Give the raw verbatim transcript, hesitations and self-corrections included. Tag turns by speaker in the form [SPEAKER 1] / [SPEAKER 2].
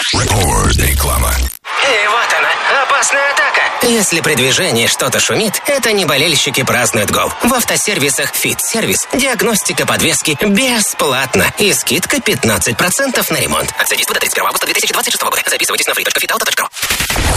[SPEAKER 1] Реклама.
[SPEAKER 2] И вот она, опасная атака. Если при движении что-то шумит, это не болельщики празднуют гол. В автосервисах «Фит-сервис» диагностика подвески бесплатно. И скидка пятнадцать процентов на ремонт. Акция действует до тридцать первого августа две тысячи двадцать шестого года. Записывайтесь на free точка fit auto точка ru.